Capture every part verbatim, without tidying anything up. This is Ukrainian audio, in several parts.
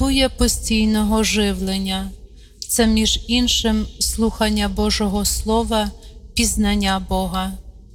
потребує постійного живлення. Це, між іншим, слухання Божого Слова, пізнання Бога.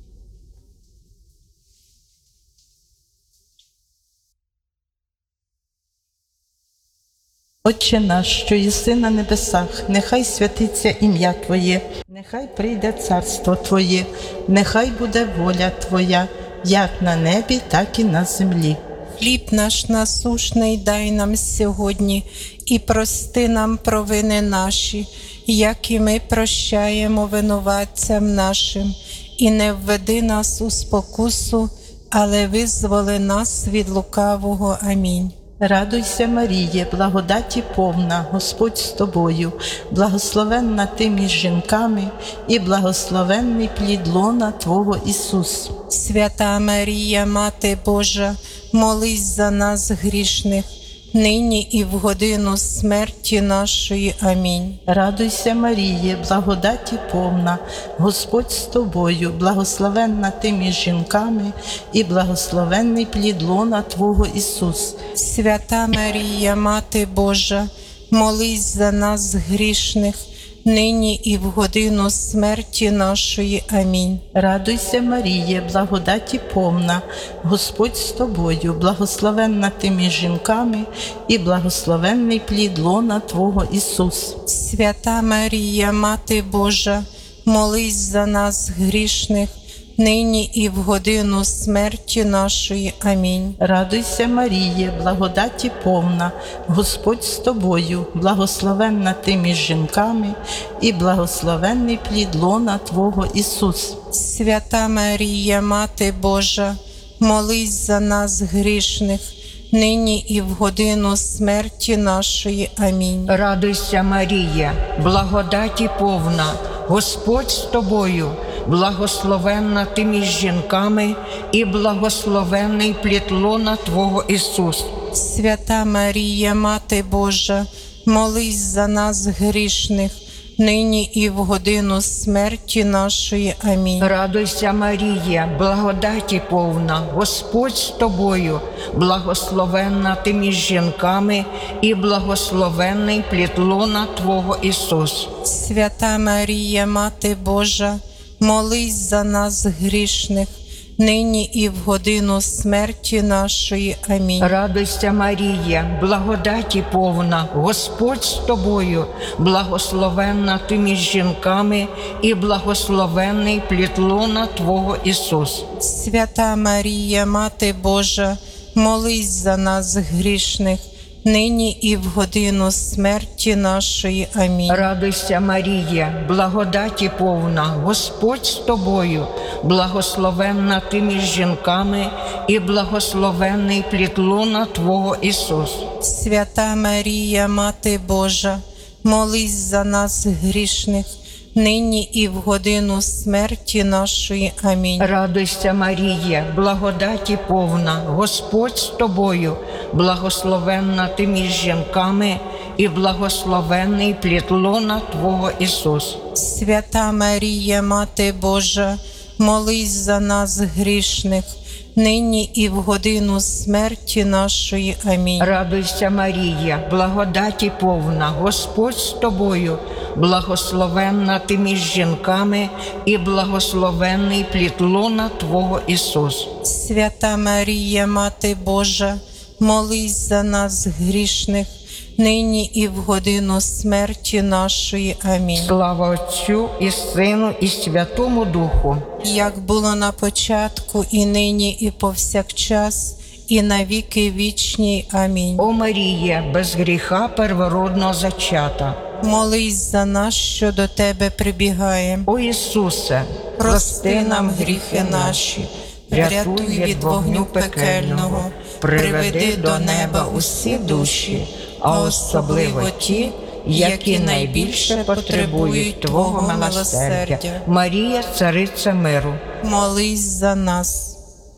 Отче наш, що єси на небесах, нехай святиться ім'я Твоє, нехай прийде царство Твоє, нехай буде воля Твоя, як на небі, так і на землі. Хліб наш насущний дай нам сьогодні, і прости нам провини наші, як і ми прощаємо винуватцям нашим. І не введи нас у спокусу, але визволи нас від лукавого. Амінь. Радуйся, Маріє, благодаті повна, Господь з тобою, благословенна ти між жінками, і благословенний плід лона Твого Ісус. Свята Марія, Мати Божа, молись за нас грішних, нині і в годину смерті нашої. Амінь. Радуйся, Маріє, благодаті повна, Господь з тобою, благословенна ти між жінками, і благословенний плід лона Твого Ісус. Свята Марія, Мати Божа, молись за нас грішних, нині і в годину смерті нашої. Амінь. Радуйся, Маріє, благодаті повна, Господь з тобою, благословенна ти між жінками, і благословенний плід лона Твого Ісус. Свята Марія, Мати Божа, молись за нас грішних, нині і в годину смерті нашої. Амінь. Радуйся, Маріє, благодаті повна, Господь з тобою, благословенна ти між жінками, і благословенний плід лона Твого Ісус. Свята Марія, Мати Божа, молись за нас грішних, нині і в годину смерті нашої. Амінь. Радуйся, Марія, благодаті повна, Господь з тобою, благословенна ти між жінками, і благословенний плід лона Твого Ісус. Свята Марія, Мати Божа, молись за нас грішних, нині і в годину смерті нашої. Амінь. Радуйся, Марія, благодаті повна, Господь з тобою, благословенна ти між жінками, і благословенний плід лона Твого Ісус. Свята Марія, Мати Божа, молись за нас грішних, нині і в годину смерті нашої. Амінь. Радуйся, Марія, благодаті повна, Господь з тобою, благословенна ти між жінками, і благословенний плід лона Твого Ісус. Свята Марія, Мати Божа, молись за нас грішних, нині і в годину смерті нашої. Амінь. Радуйся, Марія, благодаті повна, Господь з тобою, благословенна ти між жінками, і благословенний плід лона Твого Ісус. Свята Марія, Мати Божа, молись за нас грішних, нині і в годину смерті нашої. Амінь. Радуйся, Марія, благодаті повна, Господь з тобою, благословенна ти між жінками, і благословенний плід лона Твого Ісус. Свята Марія, Мати Божа, молись за нас грішних, нині і в годину смерті нашої. Амінь. Радуйся, Марія, благодаті повна, Господь з тобою, благословенна ти між жінками, і благословенний плід лона Твого Ісус. Свята Марія, Мати Божа, молись за нас грішних, нині і в годину смерті нашої. Амінь. Слава Отцю і Сину, і Святому Духу. Як було на початку, і нині, і повсякчас, і на віки вічні. Амінь. О Марія, без гріха первородного зачата. Молись за нас, що до Тебе прибігаємо. О Ісусе, Прости нам гріхи наші, врятуй від вогню пекельного, приведи до неба усі душі, а особливо ті, які найбільше потребують Твого милосердя. Марія, цариця миру. Молись за нас.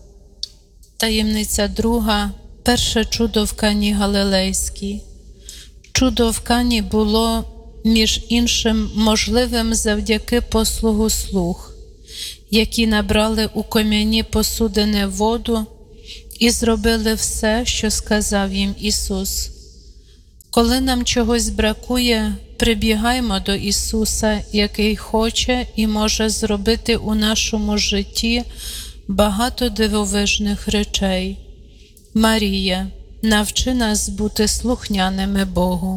Таємниця друга. Перше чудо в Кані Галилейській. Чудо в Кані було, між іншим, можливим завдяки послугу слуг, які набрали у кам'яні посудини воду і зробили все, що сказав їм Ісус. Коли нам чогось бракує, прибігаймо до Ісуса, який хоче і може зробити у нашому житті багато дивовижних речей. Марія, навчи нас бути слухняними Богу.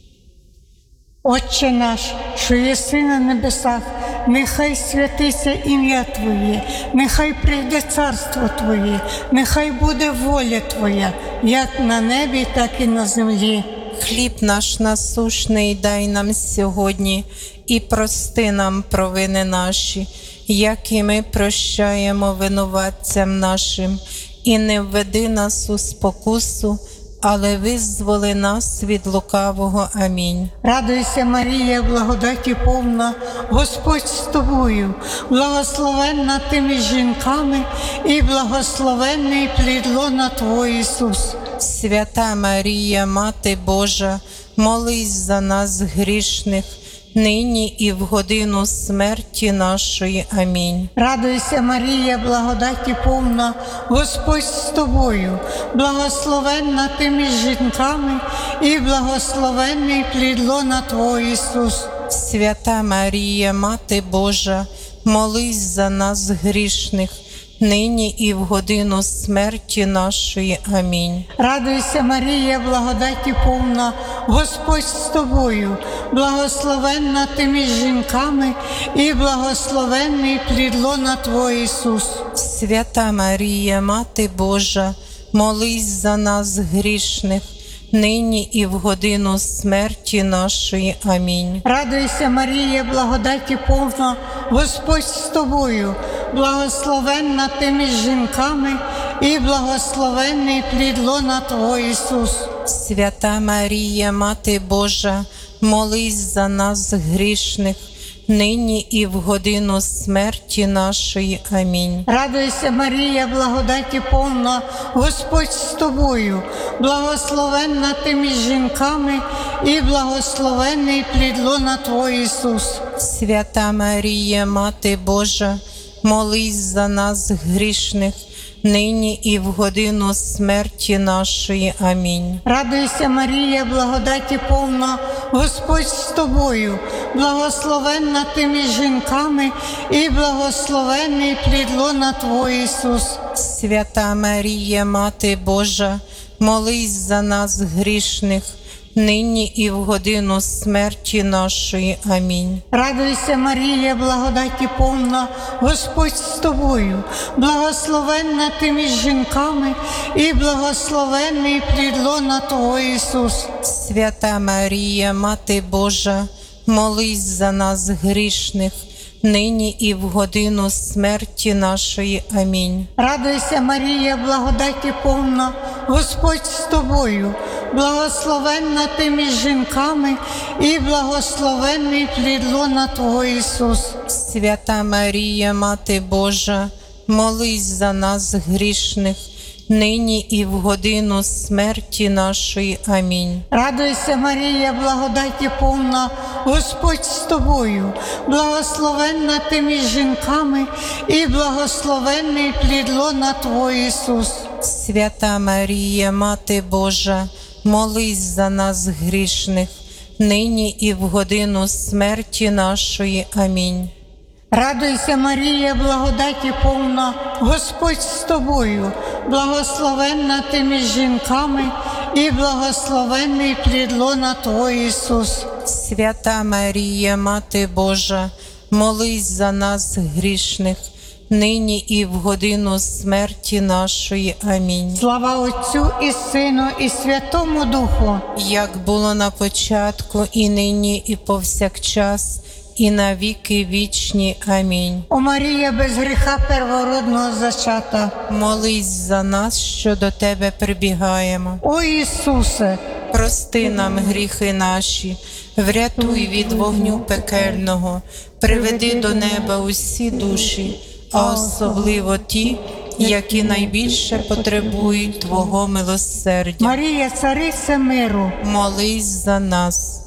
Отче наш, що єси на небесах, нехай святиться ім'я Твоє, нехай прийде царство Твоє, нехай буде воля Твоя, як на небі, так і на землі. Хліб наш насущний дай нам сьогодні, і прости нам провини наші, як і ми прощаємо винуватцям нашим, і не введи нас у спокусу, але визволи нас від лукавого. Амінь. Радуйся, Марія, благодаті повна, Господь з тобою, благословенна ти між жінками, і благословенний плід лона Твого, Ісус. Свята Марія, Мати Божа, молись за нас грішних, нині і в годину смерті нашої. Амінь. Радуйся, Марія, благодаті повна, Господь з тобою, благословенна ти між жінками, і благословенний плід лона Твого, Ісус. Свята Марія, Мати Божа, молись за нас грішних, нині і в годину смерті нашої. Амінь. Радуйся, Марія, благодаті повна, Господь з тобою, благословенна ти між жінками, і благословенний плід лона Твого, Ісус. Свята Марія, Мати Божа, молись за нас грішних, нині і в годину смерті нашої. Амінь. Радуйся, Марія, благодаті повна, Господь з тобою, благословенна ти між жінками, і благословенний плід лона Твого, Ісус. Свята Марія, Мати Божа, молись за нас грішних, нині і в годину смерті нашої. Амінь. Радуйся, Марія, благодаті повна, Господь з тобою, благословенна ти між жінками, і благословенний плід лона Твого, Ісус. Свята Марія, Мати Божа, молись за нас грішних, нині і в годину смерті нашої. Амінь. Радуйся, Марія, благодаті повна, Господь з тобою, благословенна ти між жінками, і благословенний плід лона Твого, Ісус. Свята Марія, Мати Божа, молись за нас грішних, нині і в годину смерті нашої. Амінь. Радуйся, Марія, благодаті повна, Господь з тобою, благословенна ти між жінками, і благословенний плід лона Твого, Ісус. Свята Марія, Мати Божа, молись за нас грішних, нині і в годину смерті нашої. Амінь. Радуйся, Марія, благодаті повна, Господь з тобою, благословенна ти між жінками, і благословенний плід лона Твого, Ісус. Свята Марія, Мати Божа, молись за нас грішних, нині і в годину смерті нашої. Амінь. Радуйся, Марія, благодаті повна, Господь з тобою, благословенна ти між жінками, і благословенний плід лона Твого, Ісус. Свята Марія, Мати Божа, молись за нас грішних, нині і в годину смерті нашої. Амінь. Радуйся, Марія, благодаті повна, Господь з тобою, благословенна ти між жінками, і благословенний плід лона Твого, Ісус. Свята Марія, Мати Божа, молись за нас грішних, нині і в годину смерті нашої. Амінь. Слава Отцю і Сину, і Святому Духу. Як було на початку, і нині, і повсякчас, і на віки вічні. Амінь. О Марія, без гріха первородного зачата. Молись за нас, що до Тебе прибігаємо. О Ісусе, Прости нам гріхи наші, врятуй від вогню пекельного, приведи до неба усі душі, а особливо ті, які найбільше потребують Твого милосердя. Марія, цариця миру. Молись за нас.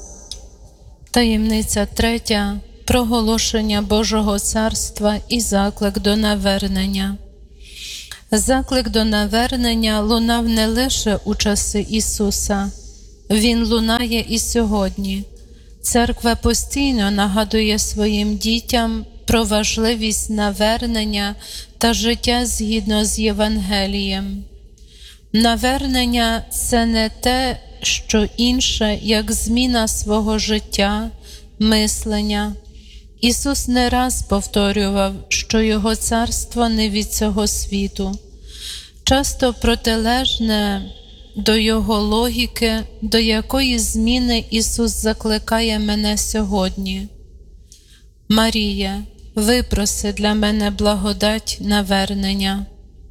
Таємниця третя. Проголошення Божого Царства і заклик до навернення. Заклик до навернення лунав не лише у часи Ісуса. Він лунає і сьогодні. Церква постійно нагадує своїм дітям про важливість навернення та життя згідно з Євангелієм. Навернення – це не те, що інше, як зміна свого життя, мислення. Ісус не раз повторював, що Його царство не від цього світу. Часто протилежне до Його логіки, до якої зміни Ісус закликає мене сьогодні. Марія, випроси для мене благодать навернення.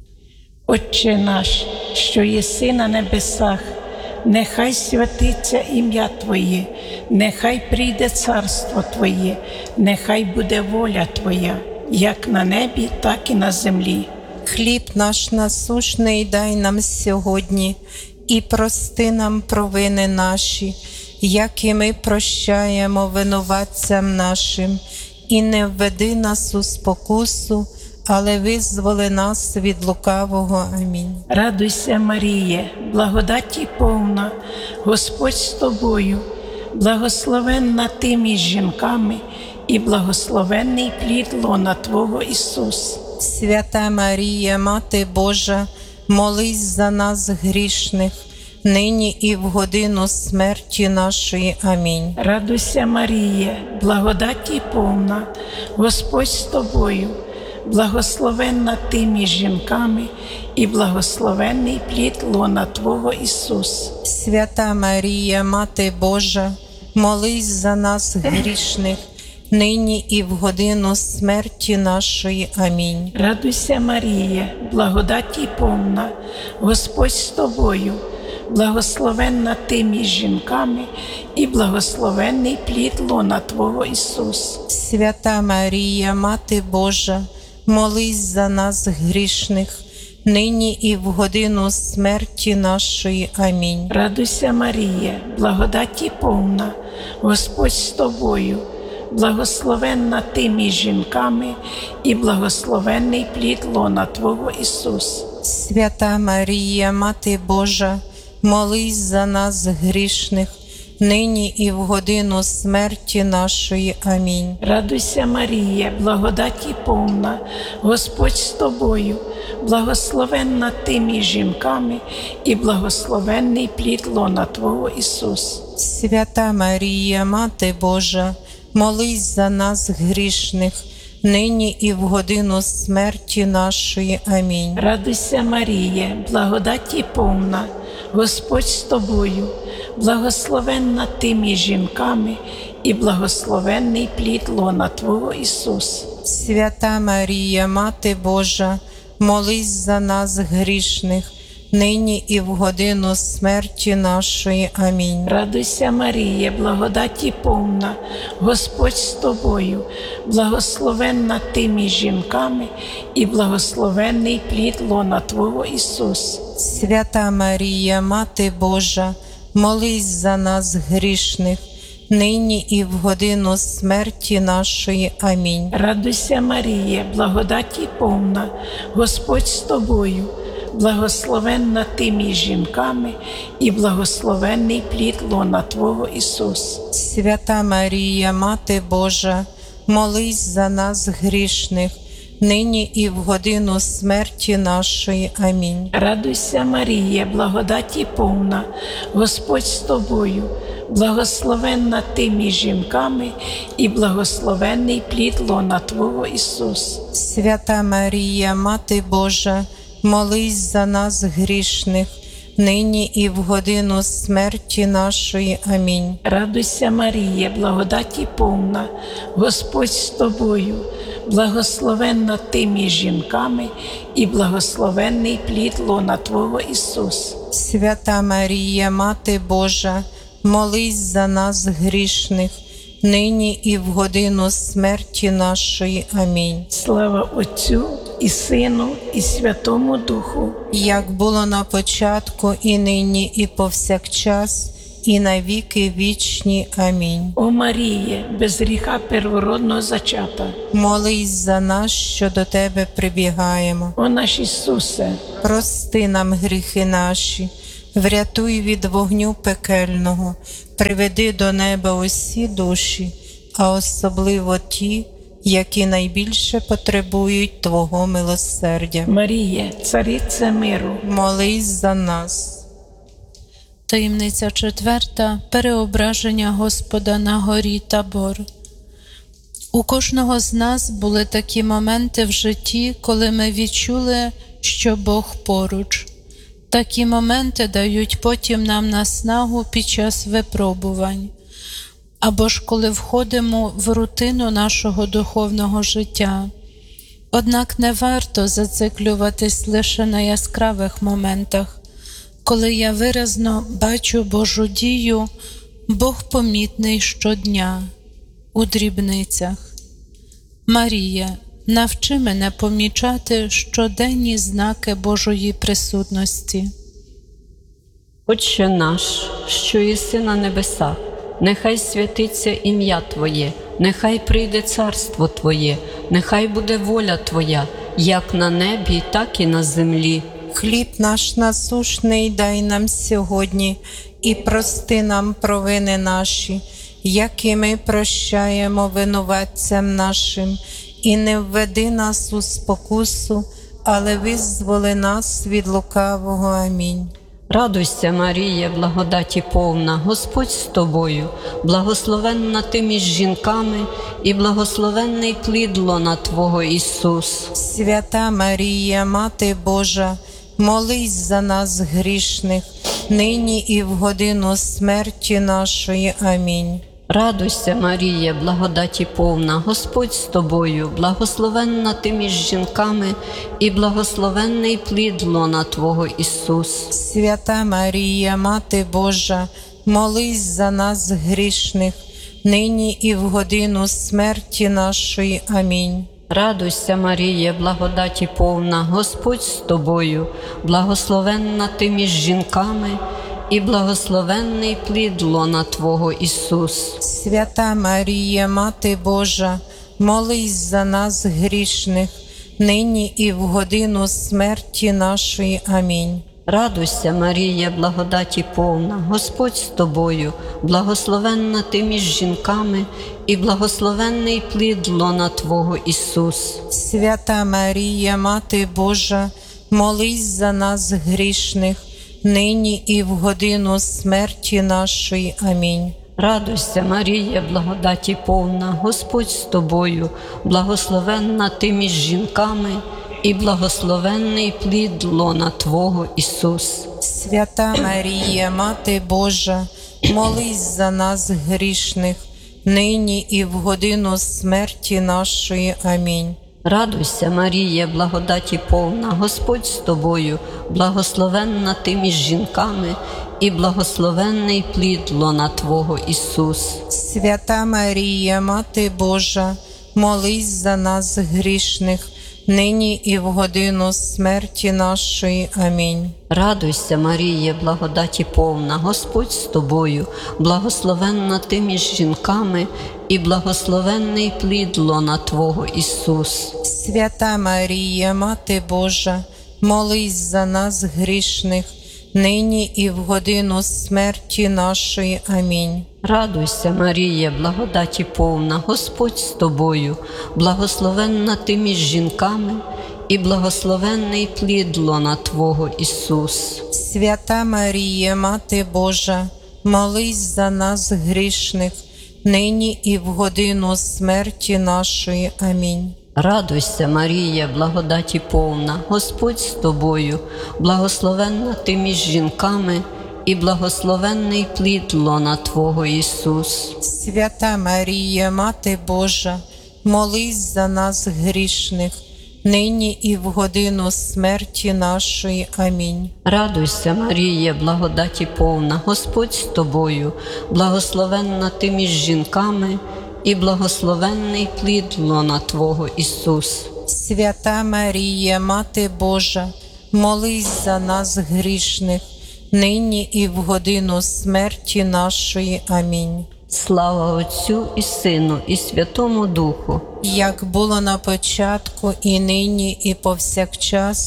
Отче наш, що єси на небесах, нехай святиться ім'я Твоє, нехай прийде царство Твоє, нехай буде воля Твоя, як на небі, так і на землі. Хліб наш насущний дай нам сьогодні, і прости нам провини наші, як і ми прощаємо винуватцям нашим, і не введи нас у спокусу, але визволи нас від лукавого. Амінь. Радуйся, Маріє, благодаті повна, Господь з тобою, благословенна ти між жінками, і благословенний плід лона Твого Ісус. Свята Марія, Мати Божа, молись за нас грішних, нині і в годину смерті нашої. Амінь. Радуйся, Маріє, благодаті повна, Господь з тобою, благословенна ти між жінками, і благословенний плід лона Твого Ісус. Свята Марія, Мати Божа, молись за нас грішних, нині і в годину смерті нашої. Амінь. Радуйся, Маріє, благодаті повна, Господь з тобою, благословенна ти між жінками, і благословенний плід лона Твого Ісус. Свята Марія, Мати Божа, молись за нас грішних, нині і в годину смерті нашої. Амінь. Радуйся, Маріє, благодаті повна, Господь з тобою, благословенна ти між жінками, і благословенний плід лона Твого Ісус. Свята Марія, Мати Божа, молись за нас грішних, нині і в годину смерті нашої. Амінь. Радуйся, Маріє, благодаті повна, Господь з тобою, благословенна ти між жінками, і благословенний плід лона Твого Ісус. Свята Марія, Мати Божа, молись за нас грішних, нині і в годину смерті нашої. Амінь. Радуйся, Маріє, благодаті повна, Господь з тобою, благословенна ти між жінками, і благословенний плід лона Твого Ісус. Свята Марія, Мати Божа, молись за нас грішних, нині і в годину смерті нашої. Амінь. Радуйся, Маріє, благодаті повна, Господь з тобою, благословенна ти між жінками, і благословенний плід лона Твого Ісус. Свята Марія, Мати Божа, молись за нас грішних, нині і в годину смерті нашої. Амінь. Радуйся, Маріє, благодаті повна, Господь з тобою, благословенна ти між жінками, і благословенний плід лона Твого Ісус. Свята Марія, Мати Божа, молись за нас грішних, нині і в годину смерті нашої. Амінь. Радуйся, Маріє, благодаті повна, Господь з тобою, благословенна ти між жінками, і благословенний плід лона Твого Ісус. Свята Марія, Мати Божа, молись за нас грішних, нині і в годину смерті нашої. Амінь. Радуйся, Маріє, благодаті повна, Господь з тобою, благословенна ти між жінками, і благословенний плід лона Твого Ісус. Свята Марія, Мати Божа, молись за нас грішних, нині і в годину смерті нашої. Амінь. Слава Отцю і Сину, і Святому Духу, як було на початку, і нині, і повсякчас, і на віки вічні. Амінь. О Маріє, без гріха первородного зачата, молись за нас, що до Тебе прибігаємо. о наш Ісусе, Прости нам гріхи наші, врятуй від вогню пекельного, приведи до неба усі душі, а особливо ті, які найбільше потребують Твого милосердя. Маріє, цариця миру, Молись за нас. Таємниця четверта. Переображення Господа на горі Табор. У кожного з нас були такі моменти в житті, коли ми відчули, що Бог поруч. Такі моменти дають потім нам наснагу під час випробувань. Або ж коли входимо в рутину нашого духовного життя. Однак не варто зациклюватись лише на яскравих моментах. Коли я виразно бачу Божу дію, Бог помітний щодня, у дрібницях. Марія, навчи мене помічати щоденні знаки Божої присутності. Отче наш, що єси на небесах, нехай святиться ім'я Твоє, нехай прийде царство Твоє, нехай буде воля Твоя, як на небі, так і на землі. Хліб наш насушний дай нам сьогодні, і прости нам провини наші, як і ми прощаємо винуватцям нашим, і не введи нас у спокусу, але визволи нас від лукавого. Амінь. Радуйся, Марія, благодаті повна, Господь з тобою, благословенна ти між жінками, і благословенний плід лона Твого, Ісус. Свята Марія, Мати Божа, молись за нас грішних, нині і в годину смерті нашої. Амінь. Радуйся, Марія, благодаті повна, Господь з тобою, благословенна ти між жінками, і благословенний плід лона Твого, Ісус. Свята Марія, Мати Божа, молись за нас грішних, нині і в годину смерті нашої. Амінь. Радуйся, Марія, благодаті повна, Господь з тобою, благословенна ти між жінками, і благословенний плід лона Твого, Ісус. Свята Марія, Мати Божа, молись за нас грішних, нині і в годину смерті нашої. Амінь. Радуйся, Марія, благодаті повна, Господь з тобою, благословенна ти між жінками, і благословенний плід лона Твого, Ісус. Свята Марія, Мати Божа, молись за нас грішних, нині і в годину смерті нашої. Амінь. Радуйся, Марія, благодаті повна, Господь з тобою, благословенна ти між жінками, і благословенний плід лона Твого, Ісус. Свята Марія, Мати Божа, молись за нас грішних, нині і в годину смерті нашої. Амінь. Радуйся, Марія, благодаті повна, Господь з тобою, благословенна ти між жінками, і благословенний плід лона Твого, Ісус. Свята Марія, Мати Божа, молись за нас грішних, нині і в годину смерті нашої. Амінь. Радуйся, Марія, благодаті повна, Господь з тобою, благословенна ти між жінками, і благословенний плід лона Твого, Ісус. Свята Марія, Мати Божа, молись за нас грішних, нині і в годину смерті нашої. Амінь. Радуйся, Марія, благодаті повна, Господь з тобою, благословенна ти між жінками, і благословенний плід лона Твого, Ісус. Свята Марія, Мати Божа, молись за нас грішних, нині і в годину смерті нашої. Амінь. Радуйся, Марія, благодаті повна, Господь з тобою, благословенна ти між жінками, і благословенний плід лона Твого, Ісус. Свята Марія, Мати Божа, молись за нас грішних, нині і в годину смерті нашої. Амінь. Радуйся, Марія, благодаті повна, Господь з тобою, благословенна ти між жінками, і благословенний плід лона Твого, Ісус. Свята Марія, Мати Божа, молись за нас грішних, нині і в годину смерті нашої. Амінь. Слава Отцю і Сину, і Святому Духу, як було на початку, і нині, і повсякчас,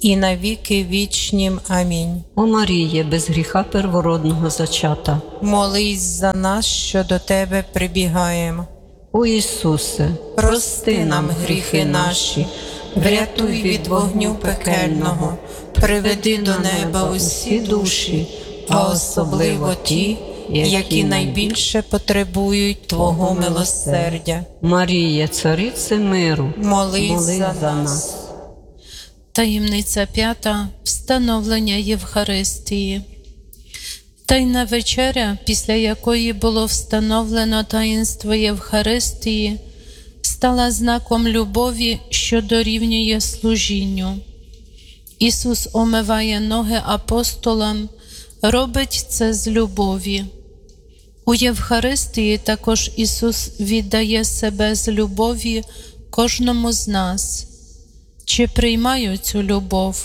і на віки вічнім. Амінь. О Маріє, без гріха первородного зачата. Молись за нас, що до Тебе прибігаємо. О Ісусе, Прости нам гріхи наші, врятуй від вогню пекельного, приведи до неба усі душі, а особливо ті, які найбільше потребують Твого милосердя. Марія, царице миру, Молись, молись за, за нас. нас. Таємниця п'ята – встановлення Євхаристії. Тайна вечеря, після якої було встановлено таїнство Євхаристії, стала знаком любові, що дорівнює служінню. Ісус омиває ноги апостолам, робить це з любові. У Євхаристії також Ісус віддає себе з любові кожному з нас. Чи приймаю цю любов?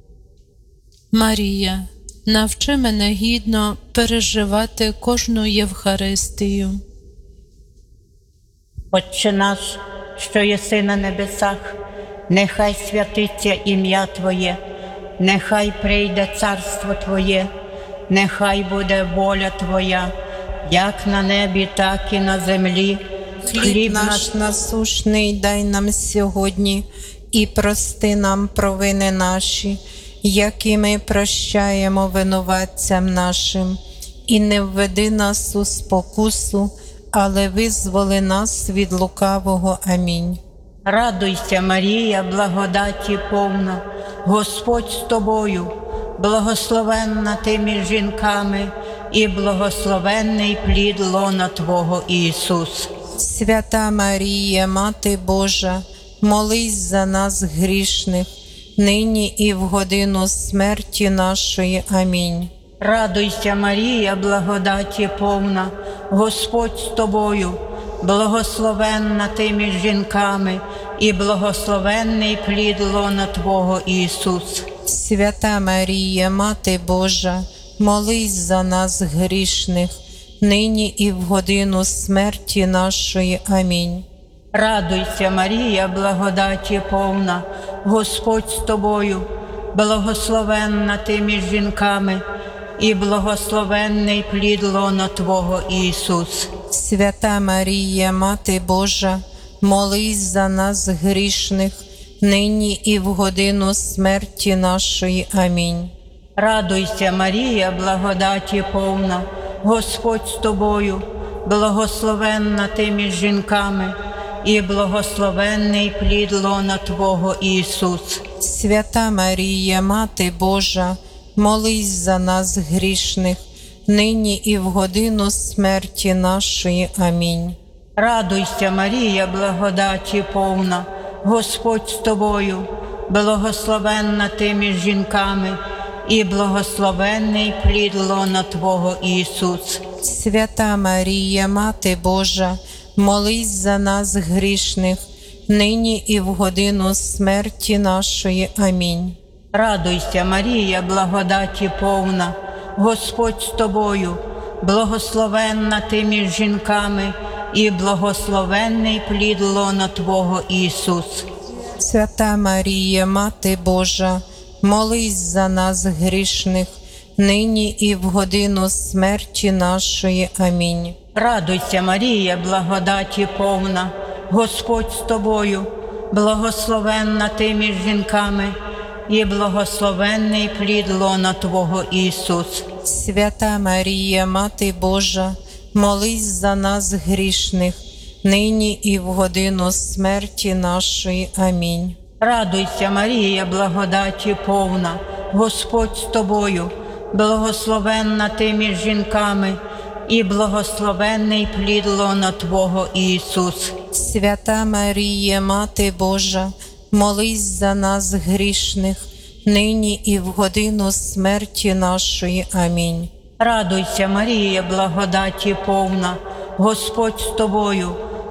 Марія, навчи мене гідно переживати кожну Євхаристію. Отче наш, що єси на небесах, нехай святиться ім'я Твоє, нехай прийде царство Твоє, нехай буде воля Твоя, як на небі, так і на землі. Хліб наш насущний дай нам сьогодні, і прости нам провини наші, як і ми прощаємо винуватцям нашим. І не введи нас у спокусу, але визволи нас від лукавого. Амінь. Радуйся, Марія, благодаті повна, Господь з тобою, благословенна ти між жінками, і благословенний плід лона Твого, Ісус. Свята Марія, Мати Божа, молись за нас грішних, нині і в годину смерті нашої. Амінь. Радуйся, Марія, благодаті повна, Господь з тобою, благословенна ти між жінками, і благословенний плід лона Твого, Ісус. Свята Марія, Мати Божа, молись за нас грішних, нині і в годину смерті нашої. Амінь. Радуйся, Марія, благодаті повна, Господь з тобою, благословенна ти між жінками, і благословенний плід лона Твого, Ісус. Свята Марія, Мати Божа, молись за нас грішних, нині і в годину смерті нашої. Амінь. Радуйся, Марія, благодаті повна, Господь з тобою, благословенна ти між жінками, і благословенний плід лона Твого, Ісус. Свята Марія, Мати Божа, молись за нас грішних, нині і в годину смерті нашої. Амінь. Радуйся, Марія, благодаті повна, Господь з тобою, благословенна ти між жінками, і благословенний плід лона Твого, Ісус. Свята Марія, Мати Божа, молись за нас грішних, нині і в годину смерті нашої. Амінь. Радуйся, Марія, благодаті повна, Господь з тобою, благословенна ти між жінками, і благословенний плід лона Твого, Ісус. Свята Марія, Мати Божа, молись за нас грішних, нині і в годину смерті нашої. Амінь. Радуйся, Марія, благодаті повна, Господь з тобою, благословенна ти між жінками, і благословенний плід лона Твого, Ісус. Свята Марія, Мати Божа, молись за нас грішних, нині і в годину смерті нашої. Амінь. Радуйся, Марія, благодаті повна, Господь з тобою, благословенна ти між жінками, і благословенний плід лона Твого, Ісус. Свята Марія, Мати Божа, молись за нас грішних, нині і в годину смерті нашої. Амінь. Радуйся, Марія, благодаті повна, Господь з тобою,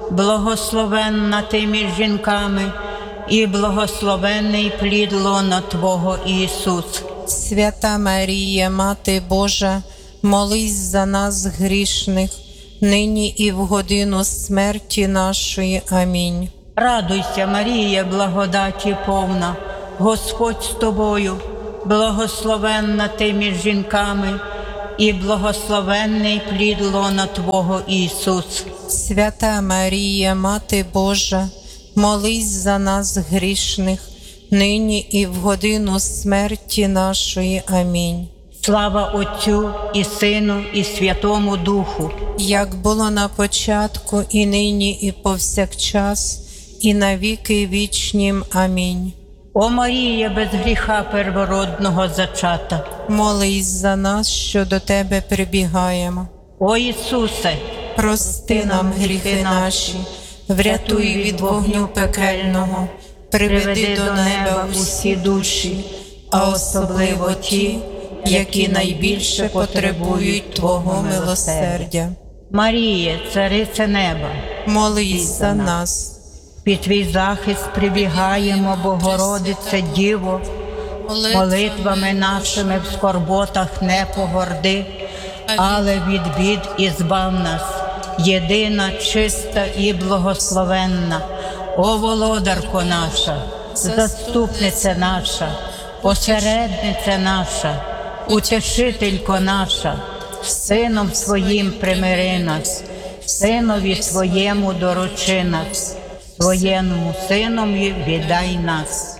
благословенна ти між жінками, і благословенний плід лона Твого, Ісус. Свята Марія, Мати Божа, молись за нас грішних, нині і в годину смерті нашої. Амінь. Радуйся, Марія, благодаті повна, Господь з тобою, благословенна ти між жінками, і благословенний плід лона Твого Ісус. Свята Марія, Мати Божа, молись за нас грішних, нині і в годину смерті нашої. Амінь. Слава Отцю і Сину, і Святому Духу, Як було на початку, і нині, і повсякчас, і на віки вічнім. Амінь. О Марія, без гріха первородного зачата, Молись за нас, що до Тебе прибігаємо. о Ісусе, Прости нам гріхи наші, врятуй від вогню пекельного, приведи до неба усі душі, а особливо ті, які найбільше потребують Твого милосердя. Маріє, Царице неба, Молись за нас. під Твій захист прибігаємо, Богородице Діво, молитвами нашими в скорботах не погорди, але від бід ізбав нас, єдина, чиста і благословенна, о володарко наша, заступниця наша, посередниця наша, утешителько наша, Сином Своїм примири нас, Синові Своєму доручи нас, Своєму Синові віддай нас.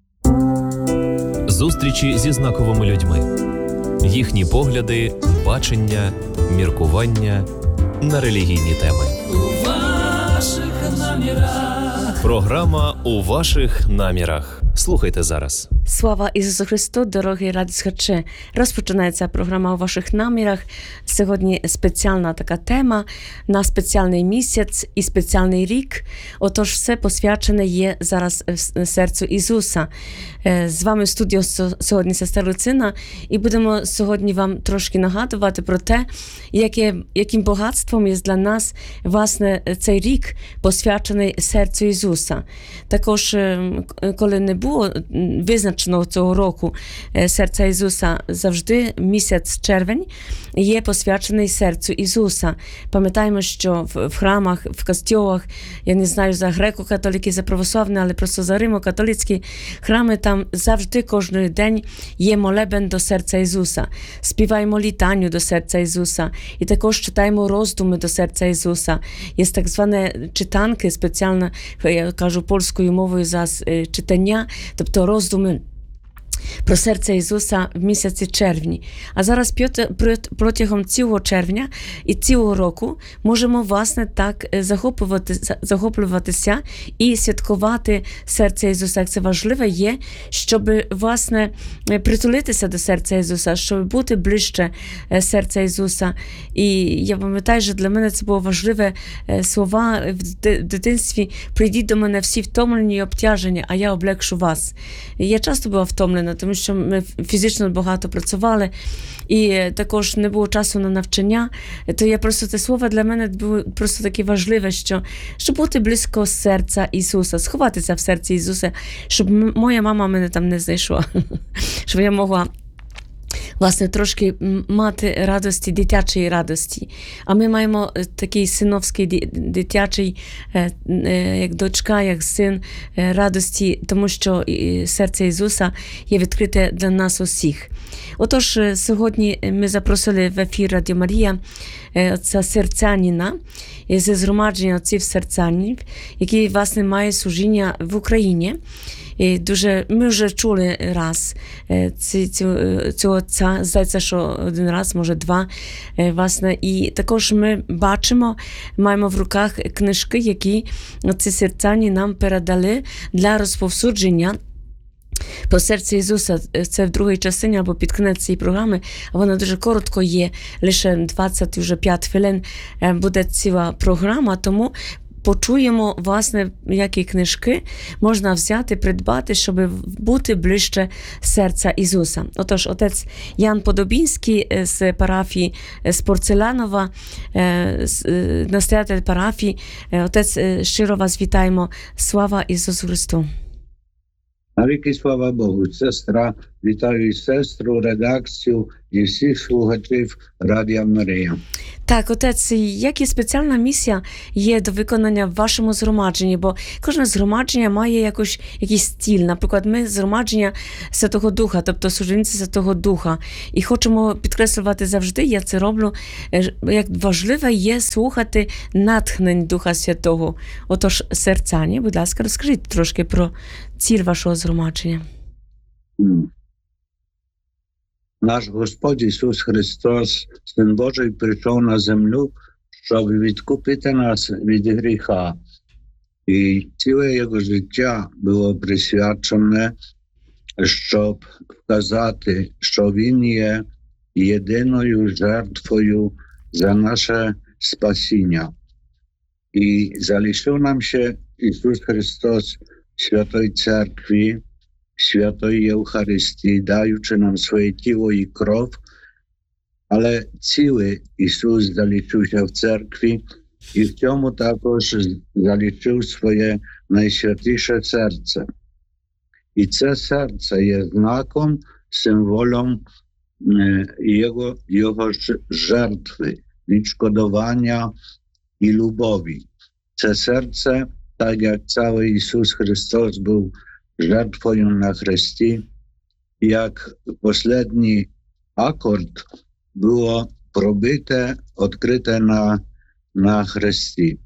Зустрічі зі знаковими людьми. Їхні погляди, бачення, міркування на релігійні теми. У ваших намірах. Програма «У ваших намірах». Слухайте зараз. Слава Ісусу Христу, дорогі радіослухачі! Розпочинається програма «У ваших намірах». Сьогодні спеціальна така тема на спеціальний місяць і спеціальний рік. Отож, все посвячене є зараз серцю Ісуса. З вами в студії сьогодні сестра Люцина, і будемо сьогодні вам трошки нагадувати про те, яке, яким багатством є для нас, власне, цей рік посвячений серцю Ісуса. Також, коли не було визначеного цього року серця Ісуса, завжди місяць червень є посвячений серцю Ісуса. Пам'ятаємо, що в храмах, в костьолах, я не знаю за греко-католики, за православні, але просто за римо-католицькі храми, там завжди кожен день є молебен до серця Ісуса. Співаємо літанню до серця Ісуса і також читаємо роздуми до серця Ісуса. Є так зване читанки, спеціально, я кажу польською мовою за читання, тобто роздуми про серце Ісуса в місяці червні. А зараз протягом цілого червня і цілого року можемо, власне, так захоплювати, захоплюватися і святкувати серце Ісуса. Як це важливо є, щоб, власне, притулитися до серця Ісуса, щоб бути ближче серця Ісуса. І я пам'ятаю, що для мене це було важливе слова в дитинстві: «Прийдіть до мене всі втомлені і обтяжені, а я облегшу вас». І я часто була втомлена, тому що ми фізично багато працювали, і також не було часу на навчання, то я просто, це слово для мене було просто таке важливе, що, щоб бути близько серця Ісуса, сховатися в серці Ісуса, щоб моя мама мене там не знайшла, щоб я могла, власне, трошки мати радості, дитячої радості. А ми маємо такий синовський, дитячий, як дочка, як син, радості, тому що серце Ісуса є відкрите для нас усіх. Отож, сьогодні ми запросили в ефір Радіо Марія отця Серцяніна зі згромадження отців Серцянів, який, власне, має служіння в Україні. І дуже, ми вже чули раз цього отця, здається, що один раз, може два, власне. І також ми бачимо, маємо в руках книжки, які отці Серцяні нам передали для розповсюдження про серце Ісуса. Це в другій частині або під кінець цієї програми, а вона дуже коротко є, лише двадцять п'ять хвилин буде ціла програма, тому почуємо, власне, які книжки можна взяти, придбати, щоб бути ближче серця Ісуса. Отож, отець Ян Подобінський з парафії з Порцеланова, настоятель парафії. Отець, щиро вас вітаємо. Слава Ісусу Христу! Навіки слава Богу. Сестра, вітаю і сестру, редакцію, і всіх слухачів Радіо Марія. Так, отець, як і спеціальна місія є до виконання в вашому згромадженні, бо кожне згромадження має якось, якийсь стіль. Наприклад, ми згромадження Святого Духа, тобто служінці Святого Духа. І хочемо підкреслювати завжди, я це роблю, як важливо є слухати натхнень Духа Святого. Отож, серцяні, будь ласка, розкажіть трошки про ціль вашого згромадження. Наш Господь Ісус Христос, Син Божий, прийшов на землю, щоб відкупити нас від гріха. І ціле Його життя було присвячене, щоб вказати, що Він є єдиною жертвою за наше спасіння. І залишив нам ще Ісус Христос Святої Церкві, Świętej Eucharystii, daючи нам своє тіло і кров, але цілий Ісус залишився в церкві і в цьому також залишив своє найсвятіше серце. І це серце є знаком, символом Його, його жертви, відшкодування і любові. Це серце, так як цілий Ісус Христос був жертвою на хресті, як останній акорд було пробите, відкрите на, на хресті.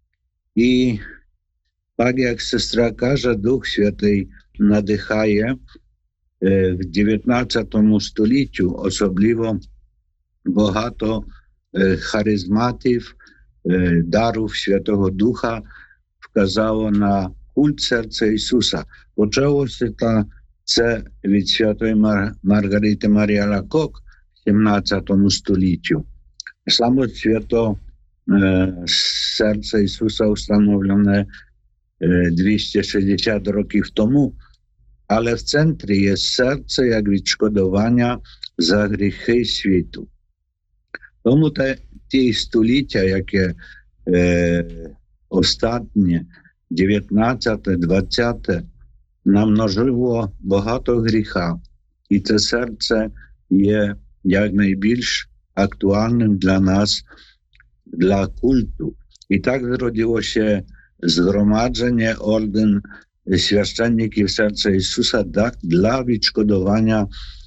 І так як сестра каже, Дух Святий надихає е, в дев'ятнадцятому століттю особливо багато е, харизматів, е, дарів Святого Духа вказало на культ серця Ісуса. Почалося це від Святої Мар... Маргарити Марії Алакок в сімнадцятому столітті. Саме свято е, серце Ісуса встановлене е, двісті шістдесят років тому, але в центрі є серце як відшкодування за гріхи світу. Тому те, ті століття, яке е, останнє, дев'ятнадцяте, двадцяте, намножило багато гріха. І це серце є якнайбільш актуальним для нас, для культу. І так зродилося згромадження орден священників серця Ісуса для відшкодування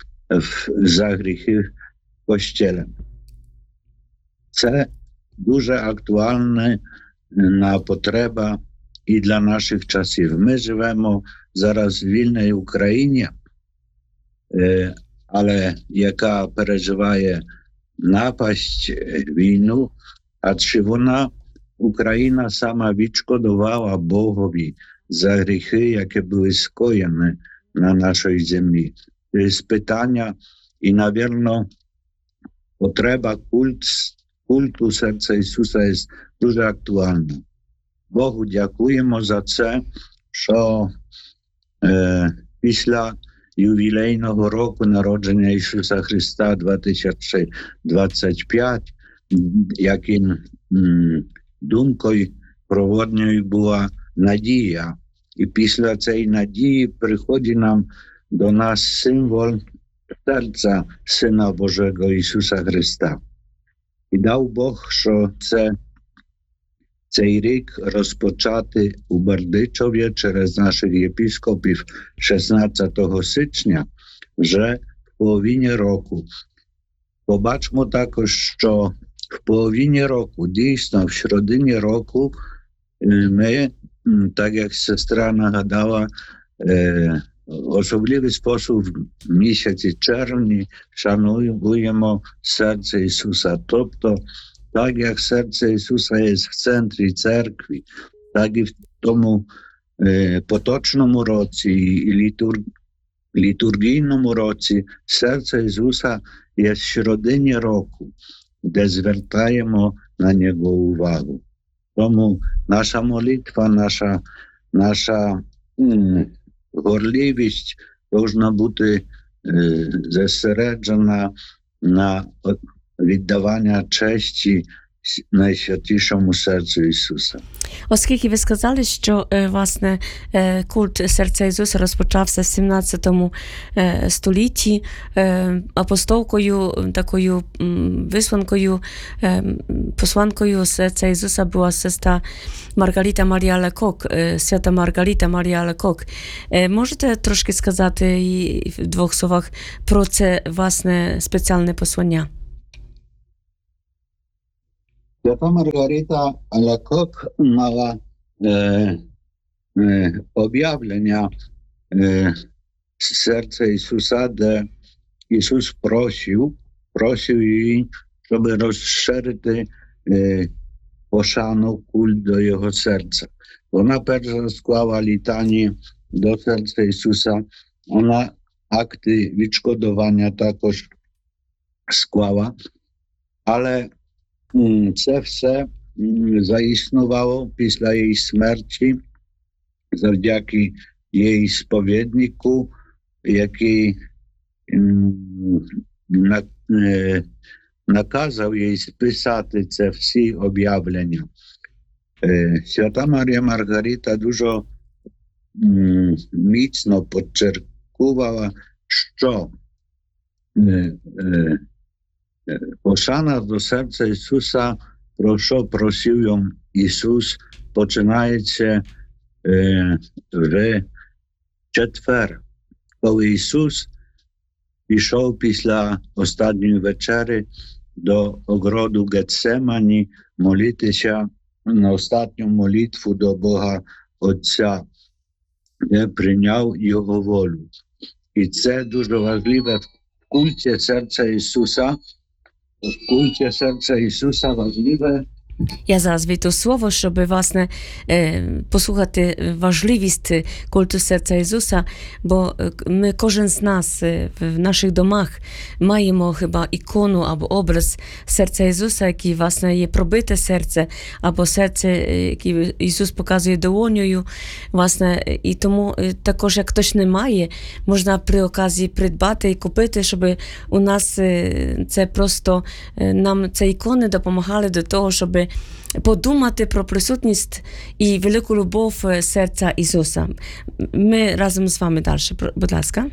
за гріхи в Kościele. Це дуже актуальна потреба і для наших часів. Ми живемо зараз в вільній Україні, але яка переживає напасть, війну, а чи вона, Україна, сама відшкодувала Богові за гріхи, які були скоєні на нашій землі. Це питання і, напевно, потреба культ, культу серця Ісуса є дуже актуальна. Богу дякуємо за це, що е, після ювілейного року народження Ісуса Христа дві тисячі двадцять п'ять, яким м, думкою проводньою була надія. І після цієї надії приходить нам до нас символ серця Сина Божого Ісуса Христа. І дав Бог, що це цей рік розпочати у Бердичеві через наших єпископів шістнадцятого січня вже в половині року. Побачимо також, що в половині року, дійсно в середині року, ми, так як сестра нагадала, особливий спосіб в місяці червні шануємо серце Ісуса. Тобто, так як серце Ісуса є в центрі церкви, так і в тому е, поточному році і літур, літургійному році серце Ісуса є в середині року, де звертаємо на Нього увагу. Тому наша молитва, наша, наша м, горливість повинна бути е, зосереджена на віддавання честі найсвятішому серцю Ісуса. Оскільки ви сказали, що е, власне е, культ серця Ісуса розпочався в сімнадцятому е, столітті е, апостолкою, такою м, висланкою, е, посланкою серця Ісуса була сестра Маргарита Марія Лекок, е, свята Маргарита Марія Лекок. Е, можете трошки сказати і в двох словах про це власне спеціальне послання? Święta Margarita Alecoq mała e, e, objawienia e, serca Jezusa, gdzie Jezus prosił, prosił jej, żeby rozszerzyć e, poszaну kult do Jego serca. Ona pierwsza składała litanię do serca Jezusa, ona akty відшкодування також склала, але це все заіснувало після її смерті завдяки її сповіднику, який наказав їй списати це всі об'явлення. Свята Марія Маргарита дуже міцно підчеркувала, що пошана до серця Ісуса, про що просив ją Ісус, починається е, в четвер, коли Ісус пішов після останньої вечері до огороду Гетсемані молитися на останню молитву до Бога Отця, де прийняв Його волю. І це дуже важливе в культі серця Ісуса. В культі серця Ісуса важливе. Я зараз війду слово, щоб, власне, послухати важливість культу серця Ісуса, бо ми, кожен з нас в наших домах маємо хіба ікону або образ серця Ісуса, який, власне, є пробите серце, або серце, яке Ісус показує долонею, власне, і тому також, як хтось не має, можна при оказії придбати і купити, щоб у нас це просто, нам ці ікони допомагали до того, щоб подумати про присутність і велику любов серця Ісуса. Ми разом з вами далі, будь ласка.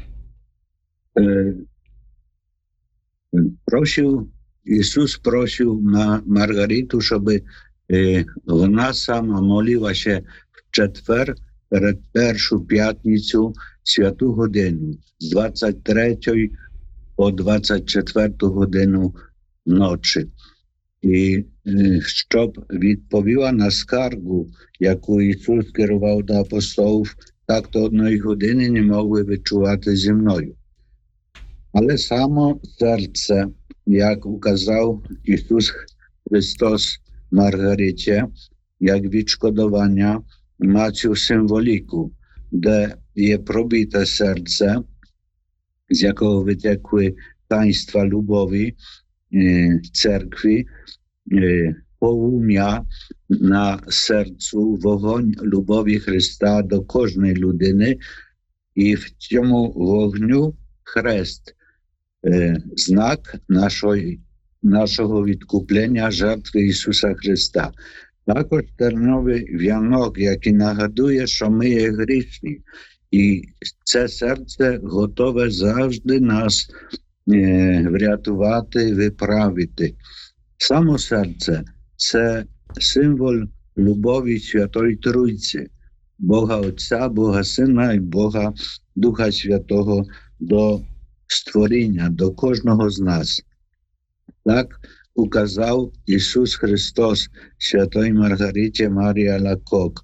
Просив, Ісус просив на Маргариту, щоб вона сама молилася в четвер перед першу п'ятницю святу годину з двадцять третьої по двадцять четверту годину ночі. І щоб відповіла на скаргу, яку Ісус керував до апостолів, так то одної години не могли відчувати зі мною. Але само серце, як указав Ісус Христос Маргариті, як відшкодування, ma цю символіку, де є пробите серце, з якого витекли таїнства любові, церкви, полум'я на серцю, вогонь любові Христа до кожної людини, і в цьому вогню хрест, знак нашого, нашого відкуплення жертви Ісуса Христа. Також терновий вінок, який нагадує, що ми є грішні, і це серце готове завжди нас врятувати, виправити. Само серце – це символ любові Святої Тройці, Бога Отця, Бога Сина і Бога Духа Святого до створіння, до кожного з нас. Так указав Ісус Христос Святої Маргариті Марії Лекок.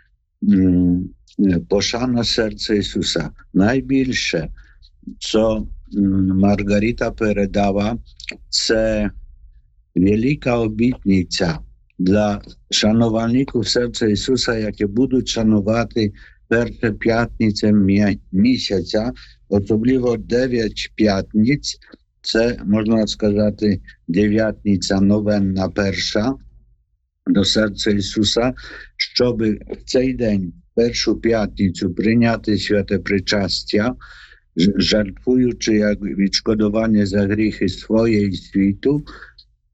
Пошана серця Ісуса. Найбільше, що Маргарита передала, це велика обітниця для шанувальників серця Ісуса, які будуть шанувати першу п'ятницю місяця, особливо дев'ять п'ятниць, це, можна сказати, дев'ятниця новенна перша до серця Ісуса, щоб в цей день, першу п'ятницю, прийняти святе причастя, жертвуючи як відшкодування за гріхи своє і світу,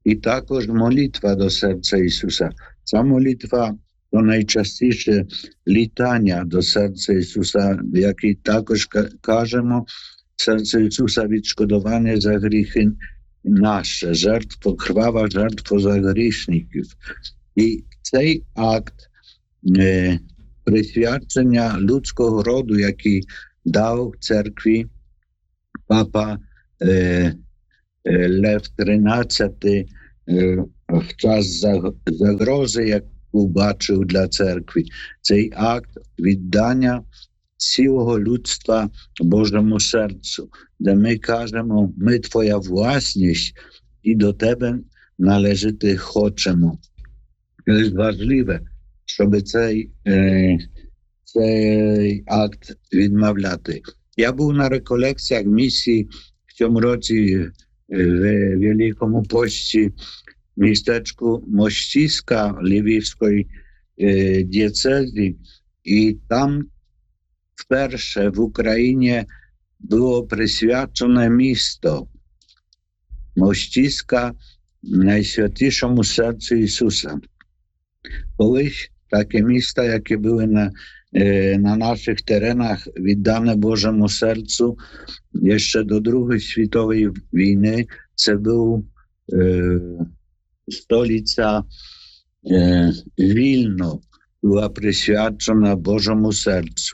і також молитва до серця Ісуса. Ця молитва то найчастіше літання до серця Ісуса, в якій також кажемо, серце Ісуса відшкодування за гріхи наші, жертва, кривава жертва за грішників. І цей акт е, присвячення людського роду, який дав церкві папа е, е, Лев тринадцятий е, в час загрози, яку бачив для церкви. Цей акт віддання цілого людства Божому серцю, де ми кажемо, ми твоя власність і до тебе належати хочемо. Це важливе, щоб цей, е, цей акт відмовляти. Я був на реколекціях місії в цьому році в Великому Пості в містечку Мощиська Львівської е, дієцезії, і там вперше в Україні було присвячене місто Мощиська найсвятішому серцю Ісуса. Колись таке місто, яке були на, е, на наших теренах віддане Божому серцю, ще до Другої світової війни, це був е, столиця е, Вільно, була присвячена Божому серцю.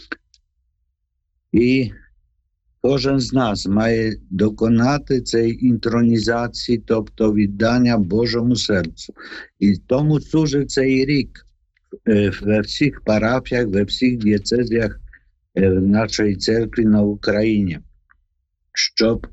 І кожен з нас має доконати цієї інтронізації, тобто віддання Божому серцю. І тому служить цей рік во всіх парафіях, во всіх дієцезіях нашої церкви на Україні, щоб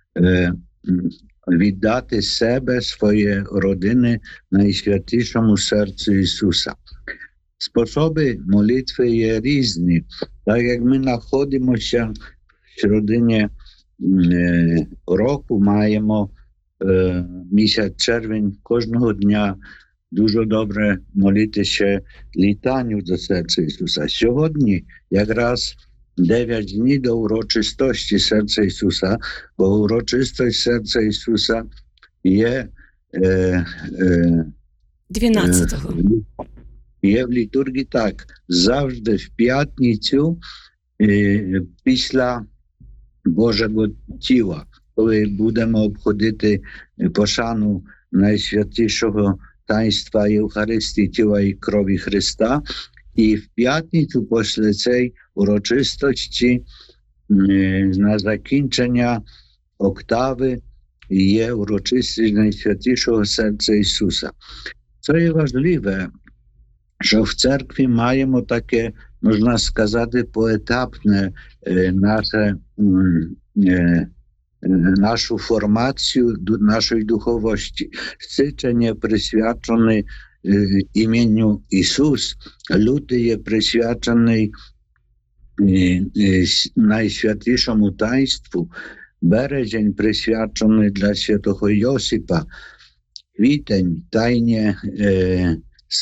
віддати себе, свої родини найсвятішому серцю Ісуса. Способи молитви є різні. Так як ми знаходимося в середині е, року, маємо е, місяць червень, кожного дня дуже добре молитися літанню до серця Ісуса. Сьогодні якраз дев'ять днів до урочистості серця Ісуса, бо урочистость серця Ісуса є е, е, дванадцятого. Е, Є в літургії так, завжди в п'ятницю е, після Божого тіла, коли будемо обходити пошану найсвятішого таїнства Євхаристії, тіла і крові Христа, і в п'ятницю після цієї урочистості е, на закінчення октави є урочистість найсвятішого серця Ісуса. Це є важливе, що в церкві маємо таке, можна сказати, поетапне е, наше, е, нашу формацію нашої духовості. Січень присвячений е, ім'ю Ісус, лютий є присвячений е, е, найсвятішому таїнству, березень присвячений для святого Йосипа, квітень тайні е,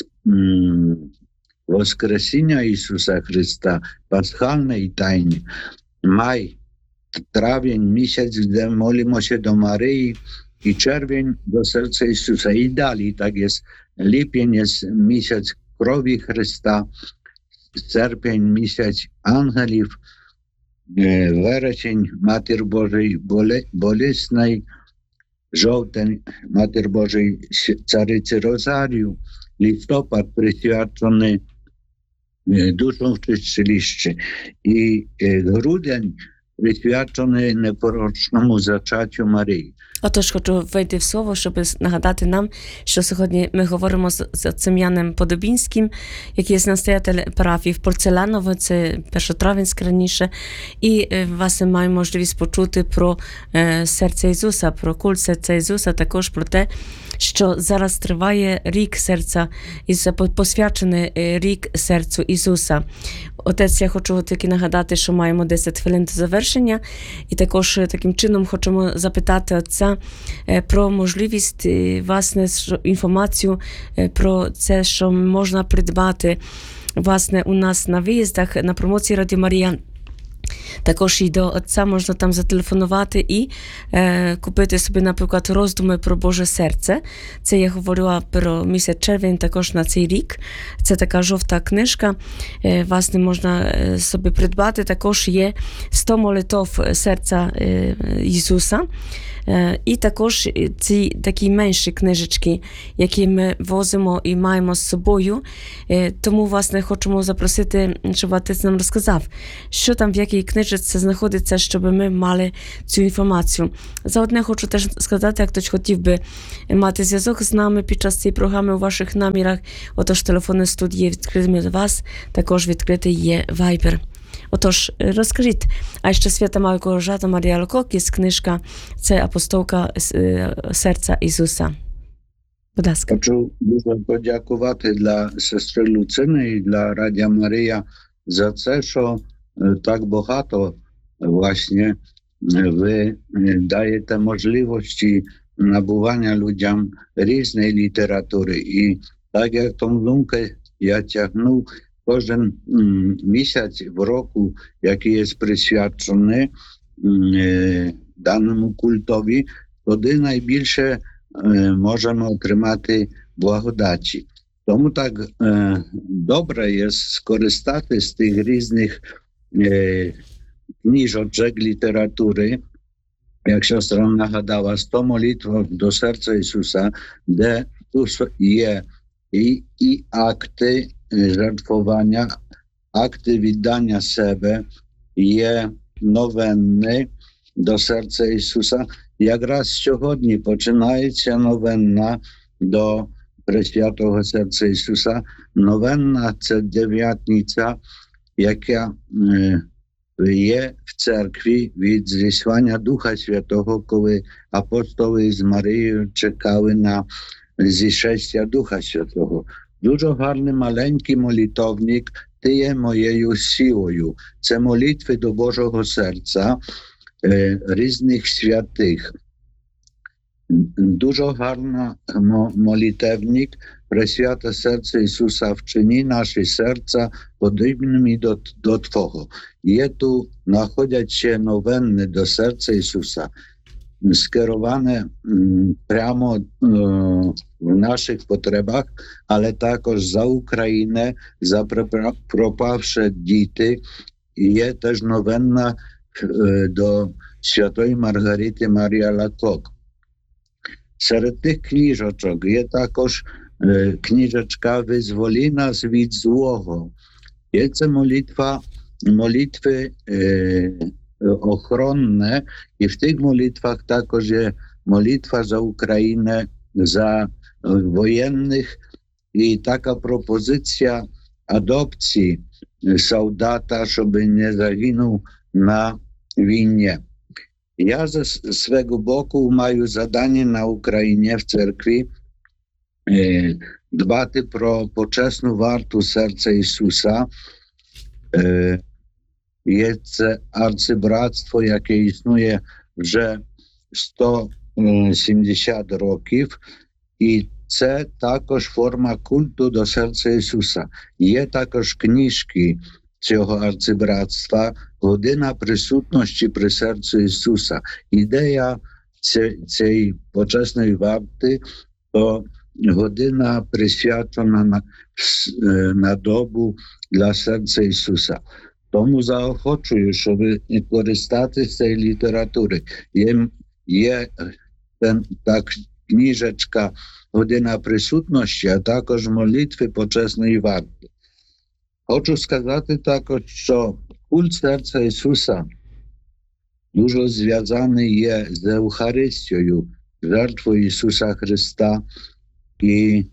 Воскресіння Ісуса Христа, пасхальної тайні, май, травень, місяць, де молимося до Марії, і червень до серця Ісуса. І далі, так є, липень є місяць крові Христа, серпень місяць ангелів, вересень Матір Божий болісний, жовтень Матір Божий Цариці Розарію, листопад присвячений душам в чистилищі, і грудень присвячений непорочному зачаттю Марії. Отож, хочу вийти в слово, щоб нагадати нам, що сьогодні ми говоримо з, з отцем Яном Подобінським, який є настоятель парафії в Порцеляново, це першотравенськ раніше, і вас маємо можливість почути про е, серце Ісуса, про культ серця Ісуса, також про те, що зараз триває рік серця Ісуса, посвячений рік серцю Ісуса. Отець, я хочу тільки нагадати, що маємо десять хвилин до завершення, і також таким чином хочемо запитати отця про можливість, власне, інформацію про це, що можна придбати, власне, у нас на виїздах, на промоції Радіо Марія. Також і до Отця можна там зателефонувати і е, купити собі, наприклад, роздуми про Боже серце. Це я говорила про місяць червень також на цей рік. Це така жовта книжка, е, власне, можна е, собі придбати. Також є сто молитов серця е, Ісуса. І також ці такі менші книжечки, які ми возимо і маємо з собою. Тому, власне, хочемо запросити, щоб отець нам розказав, що там в якій книжці знаходиться, щоб ми мали цю інформацію. Заодне хочу теж сказати, як хтось хотів би мати зв'язок з нами під час цієї програми у ваших намірах, отож телефонні студії відкриті для вас, також відкритий є Viber. Отож, розкажіть, а ще Свята Мałgorzata Maria Lukokis, книжка «Це апостолка серця Ісуса». Будь ласка. Хочу дуже подякувати для сестри Луцини і для Радіо Марія за це, що так багато власне ви даєте можливості набування людям різної літератури. І так як тому думки я тягнув кожен м, місяць в року, який є присвячений е, даному культові, тоді найбільше е, можемо отримати благодаті. Тому так е, добре є скористатися з тих різних е, книжочок літератури, як сестра нагадала, сто молитв до серця Ісуса, де є і, і акти жертwowania, akty wydania siebie, je nowenny do serca Jezusa. Jak raz сьогодні починається новенна до Пресвятого серця Ісуса. Новенна – це дев'ятниця, яка є в церкві від зіслання Духа Святого, коли апостоли з Марією чекали на зішестя Духа Святого. Дуже гарний маленький молитовник, ти є моєю силою. Це молитви до Божого серця е, різних святих. Дуже гарний молитевник, Пресвяте серце Ісуса, вчини наші серця подібними до, до Твого. Є тут, знаходяться новенни до серця Ісуса, скероване м, прямо е, в наших потребах, але також за Україну, за пропавші діти. І є теж новенна е, до Святої Маргарити Марії Лакок. Серед тих книжочок є також е, книжечка «Визволи нас від злого». Є це молитва, молитви е, охоронне, і в тих молитвах також є молитва за Україну, за воєнних, і така пропозиція адопції солдата, щоб не загинув на війні. Я ze swego boku маю zadanie na Ukrainie w cerkwi e, dbati pro почесну варту серця Ісуса. E, є це арцибратство, яке існує вже сто сімдесят років, і це також форма культу до серця Ісуса. Є також книжки цього арцибратства «Година присутності при серцю Ісуса». Ідея цієї почесної варти – то година присвячена на, на добу для серця Ісуса. Тому заохочую, щоб користатися цією літературою. Є, є ten, так, книжечка «Година присутності», а також молитви почесної варти. Хочу сказати також, що культ серця Ісуса дуже зв'язаний є з Евхаристією, жертвою Ісуса Христа. І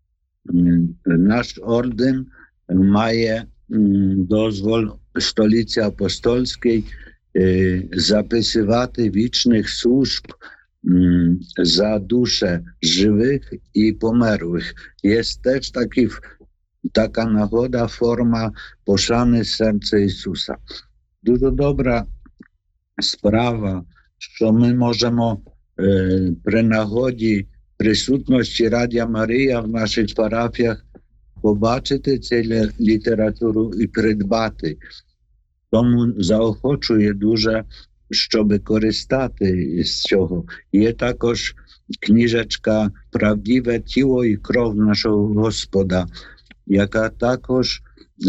наш орден має дозвол столиці апостольській записувати вічних служб за душе живих і померлих. Є теж такі така нагода, форма пошани серця Ісуса. Дуже добра справа, що ми можемо е, при нагоді присутності Радіо Марія в наших парафіях побачити цю літературу і придбати. Тому заохочую дуже, щоб користати з цього. Є також книжечка «Правдиве тіло і кров нашого Господа», яка також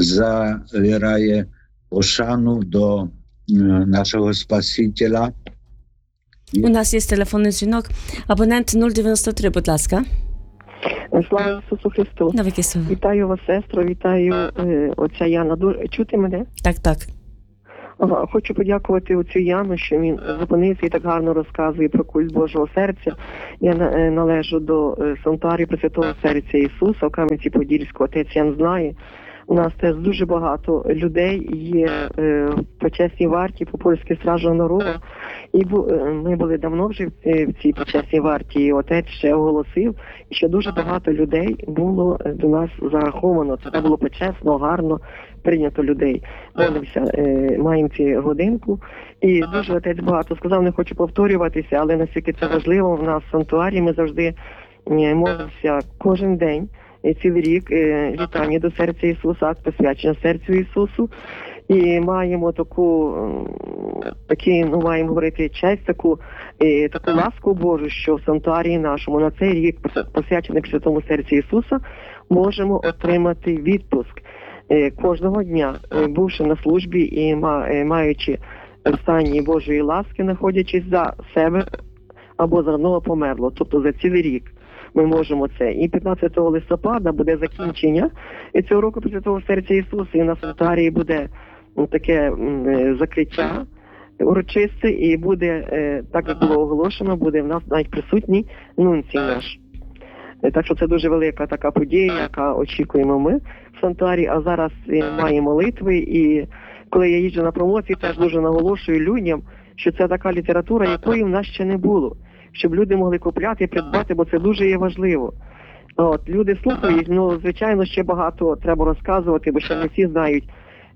завірає пошану до нашого Спасителя. У нас є телефонний дзвінок. Абонент нуль дев'яносто три, будь ласка. Слава Ісусу Христу. Навіки слава. Вітаю вас, сестро, вітаю е, отця Яна. Ду- Чути мене? Так, так. Ага, хочу подякувати отцю Яну, що він зупинився і так гарно розказує про культ Божого серця. Я е, належу до е, санктуарію Пресвятого Серця Ісуса в Кам'янці-Подільську. Отець Ян знає. У нас теж дуже багато людей є е, в почесній варті по польській стражу Норова. І бу, е, ми були давно вже в, е, в цій почесній варті, і отець ще оголосив, що дуже багато людей було е, до нас зараховано. Це було почесно, гарно прийнято людей. Молився, е, маємо ці годинку. І дуже отець багато сказав, не хочу повторюватися, але наскільки це важливо, в нас в санктуарі ми завжди е, молимося кожен день. І цілий рік е, вітання до серця Ісуса, акт посвячення серцю Ісусу. І маємо таку, такі, ну, маємо говорити, честь, таку, е, таку ласку Божу, що в санктуарії нашому на цей рік, посвячений Святому серці Ісуса, можемо отримати відпуск е, кожного дня, е, бувши на службі і ма, е, маючи в стані Божої ласки, знаходячись за себе або за одного померло, тобто за цілий рік. Ми можемо це. І п'ятнадцятого листопада буде закінчення цього року Пресвятого серця Ісуса, і на санктуарії буде таке закриття урочисте, і буде, так як було оголошено, буде в нас навіть присутній нунцій наш. Так що це дуже велика така подія, яка очікуємо ми в санктуарі, а зараз маємо молитви, і коли я їжджу на промоції, теж дуже наголошую людям, що це така література, якої в нас ще не було. Щоб люди могли купляти і придбати, бо це дуже є важливо. От, люди слухають, ну, звичайно, ще багато треба розказувати, бо ще не всі знають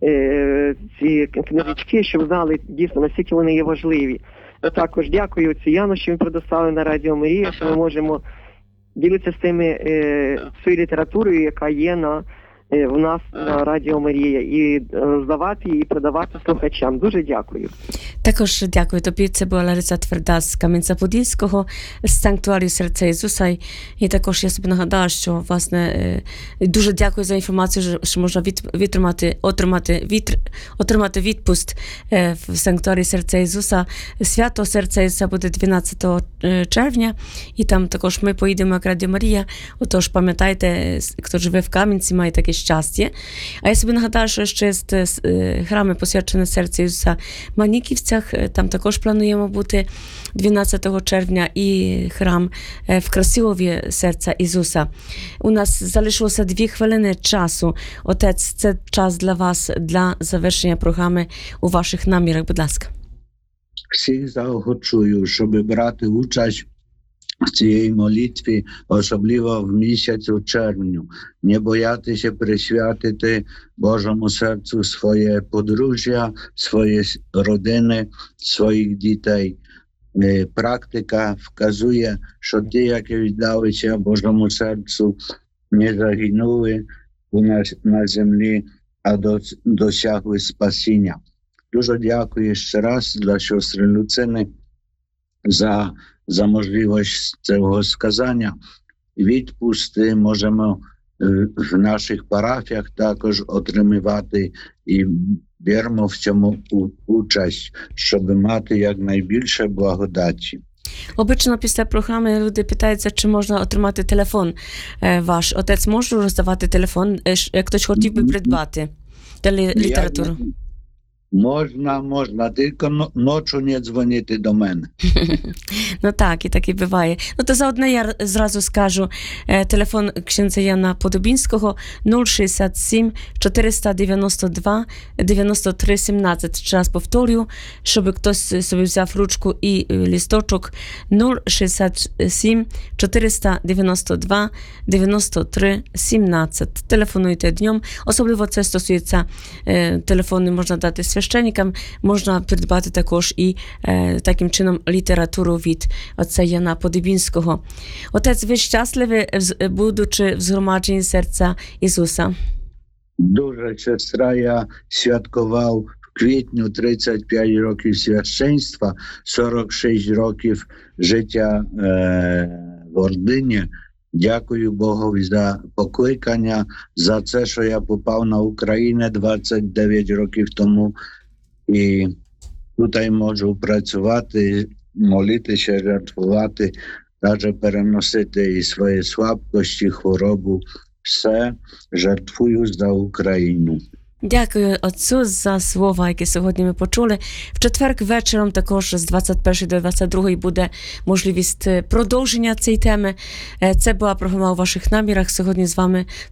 е, ці книжечки, щоб знали дійсно, наскільки вони є важливі. Також дякую отцю Яну, що він предоставив на Радіо Марія, що ми можемо ділитися з тими е, цією літературою, яка є на, е, в нас на Радіо Марія, і роздавати її, і продавати слухачам. Дуже дякую. Також дякую тобі. Це була Лариса Тверда з Кам'янця-Подільського, з санктуарію серця Ісуса. І також я собі нагадала, що, власне, дуже дякую за інформацію, що можна від, відтримати, отримати, від, отримати відпуск в санктуарії серця Ісуса. Свято серця Ісуса буде дванадцятого червня, і там також ми поїдемо як Радіо Марія. Отож, пам'ятайте, хто живе в Кам'янці, має таке щастя. А я собі нагадала, що ще є храми, посвячені серцю Ісуса в Маніківцях. Там також плануємо бути дванадцятого червня, і храм в Красилові серця Ісуса. У нас залишилося дві хвилини часу. Отець, це час для вас, для завершення програми у ваших намірах. Будь ласка. Всіх заохочую, щоб брати участь в цій молитві, особливо в місяцю червню. Не боятися присвятити Божому серцю своє подружжя, свої родини, своїх дітей. Практика вказує, що ті, які віддалися Божому серцю, не загинули на землі, а досягли спасіння. Дуже дякую ще раз для сестри Люцини за, за можливість цього сказання. Відпусти можемо в наших парафіях також отримувати, і беремо в цьому участь, щоб мати якнайбільше благодаті. Обично після програми люди питаються, чи можна отримати телефон ваш. Отець може роздавати телефон, як хтось хотів би придбати літературу? Можна, можна, тільки ночі не дзвонити до мене. Ну так, і так і буває. Ну то заодно я зразу скажу, телефон księdza Jana Podobińskiego нуль шістдесят сім чотириста дев'яносто два дев'яносто три сімнадцять. Ще раз повторюю, щоб хтось собі взяв ручку і листочок. нуль шістдесят сім чотириста дев'яносто два дев'яносто три сімнадцять. Телефонуйте днем. Особливо це стосується е, телефону, можна дати священникам, можна придбати також і е, таким чином літературу від отця Яна Подобінського. Отець, ви щасливі, будучи в згромадженні серця Ісуса? Дуже, сестра, я святкував квітню тридцять п'ять років священства, сорок шість років життя е, в Ордині. Дякую Богові за покликання, за це, що я попав на Україну двадцять дев'ять років тому. І тут можу працювати, молитися, жертвувати, навіть переносити і свої слабкості, хворобу. Все жертвую за Україну. Дякую Отцю за слова, які сьогодні ми почули. В четвер вечором також з двадцять першої до двадцять другої буде можливість продовження цієї теми. Це була програма «У ваших намірах». Сьогодні з вами